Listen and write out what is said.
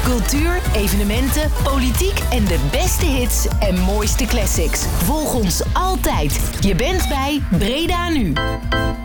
Cultuur, evenementen, politiek en de beste hits en mooiste classics. Volg ons altijd. Je bent bij Breda Nu.